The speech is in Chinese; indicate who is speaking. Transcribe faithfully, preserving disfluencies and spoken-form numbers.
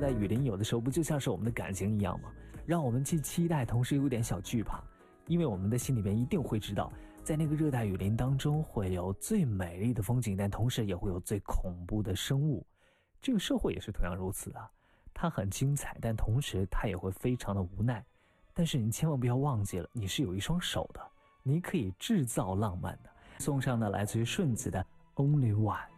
Speaker 1: 带雨林有的时候不就像是我们的感情一样吗？让我们既期待，同时有点小惧怕，因为我们的心里边一定会知道，在那个热带雨林当中会有最美丽的风景，但同时也会有最恐怖的生物。这个社会也是同样如此啊，它很精彩，但同时它也会非常的无奈。但是你千万不要忘记了，你是有一双手的，你可以制造浪漫的。送上的来自于顺子的 Only One。